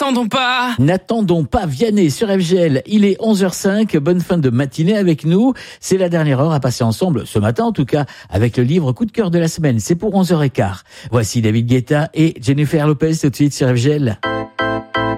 N'attendons pas Vianney sur FGL. Il est 11h05. Bonne fin de matinée avec nous. C'est la dernière heure à passer ensemble, ce matin en tout cas, avec le livre coup de cœur de la semaine. C'est pour 11h15. Voici David Guetta et Jennifer Lopez tout de suite sur FGL.